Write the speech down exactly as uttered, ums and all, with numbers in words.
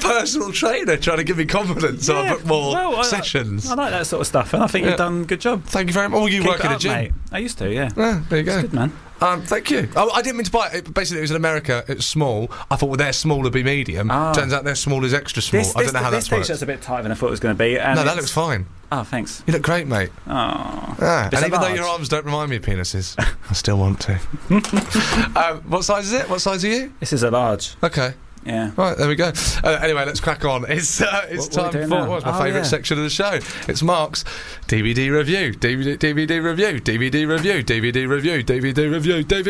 personal trainer trying to give me confidence so I Yeah, book more well, I- sessions. I like that sort of stuff, and I think Yeah. you've done a good job. Thank you very much. Oh, you Keep work it in a up, gym. mate. I used to, yeah. Yeah, there you go. It's good, man. Um, thank you. Oh, I didn't mean to buy it. it. Basically, it was in America. It's small. I thought, well, their small would be medium. Ah. Turns out their small is extra small. This, I don't know how this that's works. T-shirt's a bit tighter than I thought it was going to be. And No, that it's- looks fine. Oh, thanks. You look great, mate. Oh. Yeah. It's And a even though large. your arms don't remind me of penises, I still want to. um, what size is it? What size are you? This is a large. Okay. Yeah. Right, there we go. Uh, anyway, let's crack on. It's uh, it's What- what are we time doing for now? what's my Oh, favourite yeah. section of the show. It's Mark's D V D review, D V D, D V D review, D V D review, D V D review, D V D review, D V D review, D V D